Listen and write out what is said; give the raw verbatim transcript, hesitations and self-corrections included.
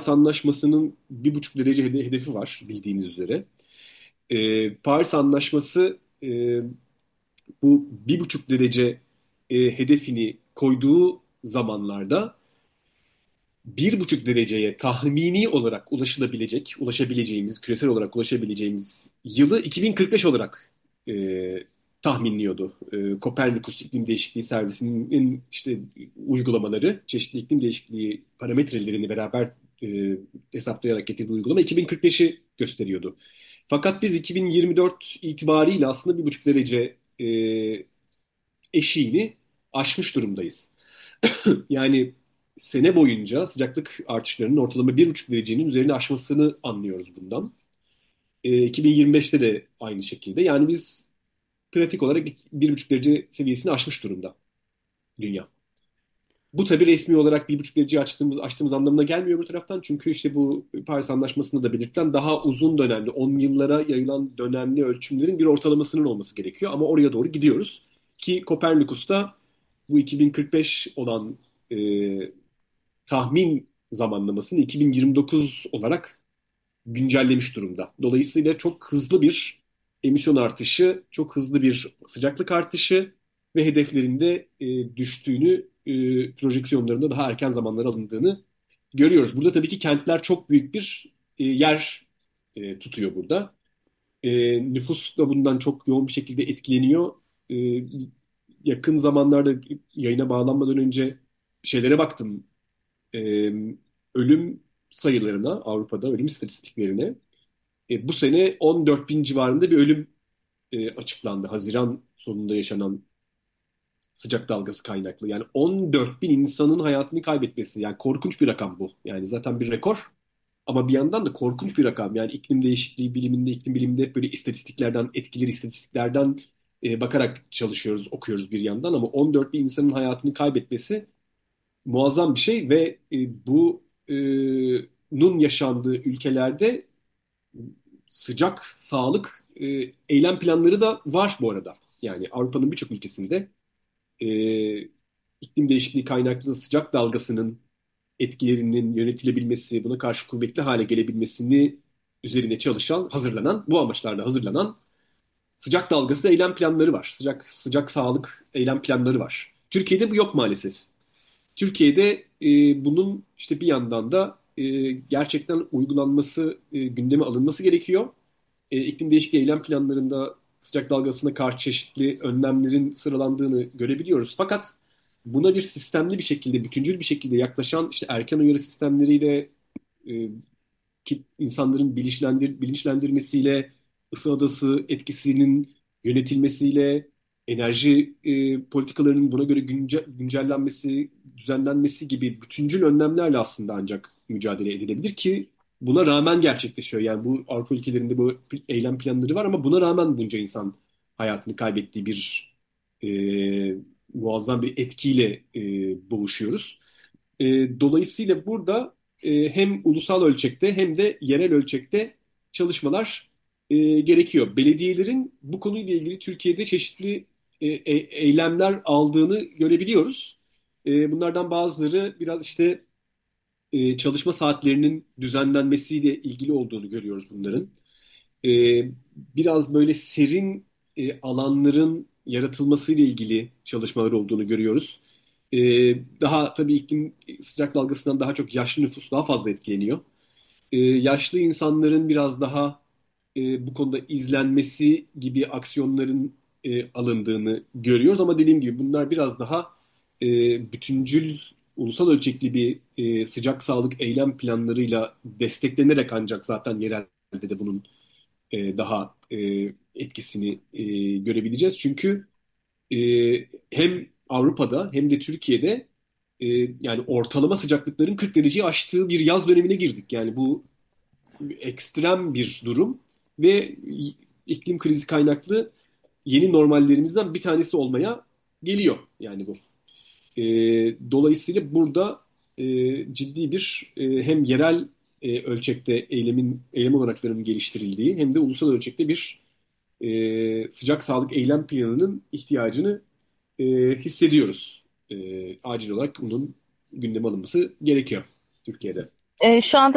Paris Anlaşması'nın bir buçuk derece hede- hedefi var bildiğiniz üzere. E, Paris Anlaşması e, bu bir buçuk derece e, hedefini koyduğu zamanlarda bir buçuk dereceye tahmini olarak ulaşılabilecek, ulaşabileceğimiz, küresel olarak ulaşabileceğimiz yılı iki bin kırk beş olarak e, tahminliyordu. E, Kopernikus İklim Değişikliği Servisi'nin işte uygulamaları, çeşitli iklim değişikliği parametrelerini beraber e, hesaplayarak getirdiği uygulama iki bin kırk beşi gösteriyordu. Fakat biz iki bin yirmi dört itibariyle aslında bir buçuk derece e, eşiğini aşmış durumdayız. Yani sene boyunca sıcaklık artışlarının ortalama bir buçuk derecenin üzerine aşmasını anlıyoruz bundan. E, iki bin yirmi beşte de aynı şekilde. Yani biz pratik olarak bir buçuk derece seviyesini aşmış durumda dünya. Bu tabii resmi olarak bir buçuk dereceyi açtığımız, aştığımız anlamına gelmiyor bu taraftan. Çünkü işte bu Paris Anlaşması'nda da belirtilen daha uzun dönemli, on yıllara yayılan dönemli ölçümlerin bir ortalamasının olması gerekiyor. Ama oraya doğru gidiyoruz. Ki Kopernikus'ta bu iki bin kırk beş olan e, tahmin zamanlamasını iki bin yirmi dokuz olarak güncellemiş durumda. Dolayısıyla çok hızlı bir emisyon artışı, çok hızlı bir sıcaklık artışı ve hedeflerinde e, düştüğünü, e, projeksiyonlarında daha erken zamanlara alındığını görüyoruz. Burada tabii ki kentler çok büyük bir e, yer e, tutuyor burada. E, Nüfus da bundan çok yoğun bir şekilde etkileniyor. E, Yakın zamanlarda yayına bağlanmadan önce şeylere baktım, e, ölüm sayılarına, Avrupa'da ölüm istatistiklerine. E, bu sene on dört bin civarında bir ölüm e, açıklandı. Haziran sonunda yaşanan sıcak dalgası kaynaklı. Yani on dört bin insanın hayatını kaybetmesi. Yani korkunç bir rakam bu. Yani zaten bir rekor. Ama bir yandan da korkunç bir rakam. Yani iklim değişikliği biliminde, iklim biliminde hep böyle istatistiklerden, etkileri istatistiklerden e, bakarak çalışıyoruz, okuyoruz bir yandan. Ama on dört bin insanın hayatını kaybetmesi muazzam bir şey ve e, bu e, nun yaşandığı ülkelerde sıcak sağlık e, eylem planları da var bu arada. Yani Avrupa'nın birçok ülkesinde e, iklim değişikliği kaynaklı sıcak dalgasının etkilerinin yönetilebilmesi, buna karşı kuvvetli hale gelebilmesini üzerine çalışan, hazırlanan, bu amaçlarla hazırlanan sıcak dalgası eylem planları var. Sıcak sıcak sağlık eylem planları var. Türkiye'de bu yok maalesef. Türkiye'de e, bunun işte bir yandan da e, gerçekten uygulanması, e, gündeme alınması gerekiyor. E, iklim değişikliği eylem planlarında sıcak dalgasına karşı çeşitli önlemlerin sıralandığını görebiliyoruz. Fakat buna bir sistemli bir şekilde, bütüncül bir şekilde yaklaşan işte erken uyarı sistemleriyle, e, ki insanların bilinçlendir, bilinçlendirmesiyle, ısı adası etkisinin yönetilmesiyle, enerji e, politikalarının buna göre günce, güncellenmesi, düzenlenmesi gibi bütüncül önlemlerle aslında ancak mücadele edilebilir ki buna rağmen gerçekleşiyor. Yani bu Avrupa ülkelerinde bu eylem planları var ama buna rağmen bunca insan hayatını kaybettiği bir e, muazzam bir etkiyle e, boğuşuyoruz. E, dolayısıyla burada e, hem ulusal ölçekte hem de yerel ölçekte çalışmalar e, gerekiyor. Belediyelerin bu konuyla ilgili Türkiye'de çeşitli e, e- eylemler aldığını görebiliyoruz. E, bunlardan bazıları biraz işte e, çalışma saatlerinin düzenlenmesiyle ilgili olduğunu görüyoruz bunların. E, Biraz böyle serin e, alanların yaratılmasıyla ilgili çalışmalar olduğunu görüyoruz. E, Daha tabii iklim sıcak dalgasından daha çok yaşlı nüfus daha fazla etkileniyor. E, yaşlı insanların biraz daha e, bu konuda izlenmesi gibi aksiyonların e, alındığını görüyoruz. Ama dediğim gibi bunlar biraz daha e, bütüncül, ulusal ölçekli bir e, sıcak sağlık eylem planlarıyla desteklenerek ancak zaten yerelde de bunun e, daha e, etkisini e, görebileceğiz. Çünkü e, hem Avrupa'da hem de Türkiye'de e, yani ortalama sıcaklıkların kırk dereceyi aştığı bir yaz dönemine girdik. Yani bu ekstrem bir durum ve iklim krizi kaynaklı yeni normallerimizden bir tanesi olmaya geliyor yani bu. E, Dolayısıyla burada e, ciddi bir e, hem yerel e, ölçekte eylemin eylem olanaklarının geliştirildiği hem de ulusal ölçekte bir e, sıcak sağlık eylem planının ihtiyacını e, hissediyoruz. E, acil olarak bunun gündeme alınması gerekiyor Türkiye'de. E, şu anda